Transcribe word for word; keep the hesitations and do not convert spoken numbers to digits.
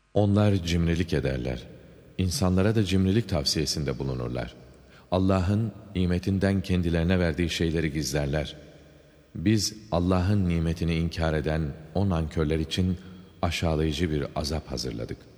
Onlar cimrilik ederler. İnsanlara da cimrilik tavsiyesinde bulunurlar. Allah'ın nimetinden kendilerine verdiği şeyleri gizlerler. Biz Allah'ın nimetini inkar eden o nankörler için aşağılayıcı bir azap hazırladık.